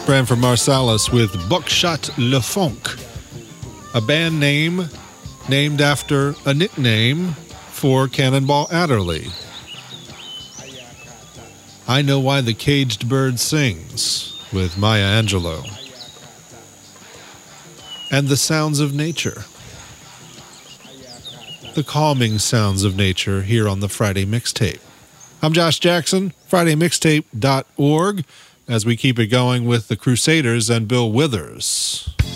Branford Marsalis with Buckshot Le Funk, a band name named after a nickname for Cannonball Adderley. I Know Why the Caged Bird Sings with Maya Angelou. And the sounds of nature. The calming sounds of nature here on the Friday Mixtape. I'm Josh Jackson, FridayMixtape.org, as we keep it going with the Crusaders and Bill Withers.